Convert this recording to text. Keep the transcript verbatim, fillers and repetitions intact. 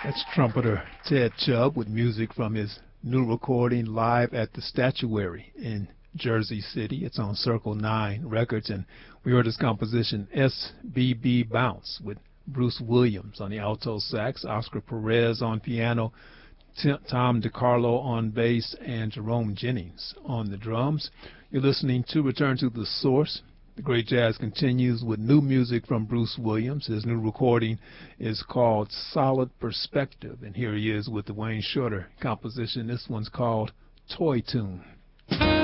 That's trumpeter Ted Chubb with music from his new recording Live at the Statuary in Jersey City. It's on Circle nine Records, and we heard his composition S B B Bounce with Bruce Williams on the alto sax, Oscar Perez on piano, T Tom DiCarlo on bass, and Jerome Jennings on the drums. You're listening to Return to the Source. The Great Jazz continues with new music from Bruce Williams. His new recording is called Solid Perspective, and here he is with the Wayne Shorter composition. This one's called Toy Tune.